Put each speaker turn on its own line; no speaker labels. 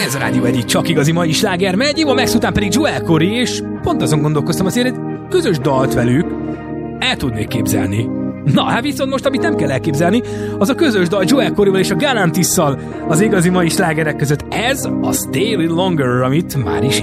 Ez a Rádió egyik csak igazi mai sláger megy, Eva Max után pedig Joel Corry, és pont azon gondolkoztam, azért egy közös dalt velük el tudnék képzelni. Na, hát viszont most, amit nem kell elképzelni, az a közös dal Joel Corryval és a Galantis-szal az igazi mai slágerek között. Ez a Stay a Little Longer, amit már is